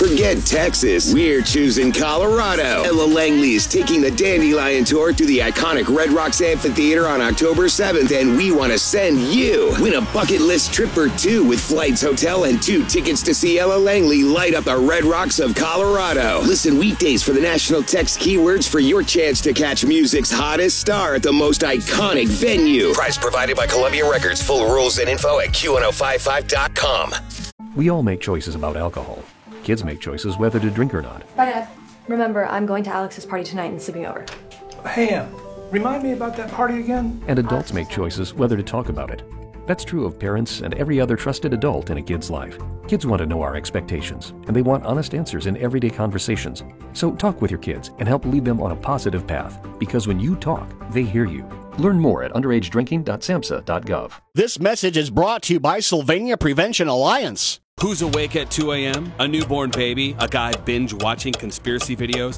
forget Texas. We're choosing Colorado. Ella Langley's taking the Dandelion Tour to the iconic Red Rocks Amphitheater on October 7th, and we want to send you. Win a bucket list trip for two with flights, hotel, and 2 tickets to see Ella Langley light up the Red Rocks of Colorado. Listen weekdays for the national text keywords for your chance to catch music's hottest star at the most iconic venue. Prize provided by Columbia Records. Full rules and info at Q1055.com. We all make choices about alcohol. Kids make choices whether to drink or not. Bye, Dad. Remember, I'm going to Alex's party tonight and sleeping over. Hey, remind me about that party again? And adults make choices whether to talk about it. That's true of parents and every other trusted adult in a kid's life. Kids want to know our expectations, and they want honest answers in everyday conversations. So talk with your kids and help lead them on a positive path, because when you talk, they hear you. Learn more at underagedrinking.samhsa.gov. This message is brought to you by Sylvania Prevention Alliance. Who's awake at 2 a.m.? A newborn baby? A guy binge-watching conspiracy videos?